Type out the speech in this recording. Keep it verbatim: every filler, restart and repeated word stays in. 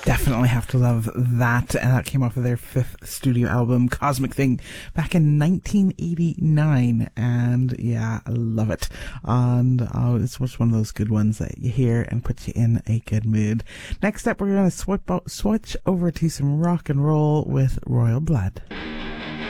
Definitely have to love that. And that came off of their fifth studio album, Cosmic Thing, back in nineteen eighty-nine. And yeah, I love it. And uh, it's just one of those good ones that you hear and puts you in a good mood. Next up, we're going to switch, switch over to some rock and roll with Royal Blood.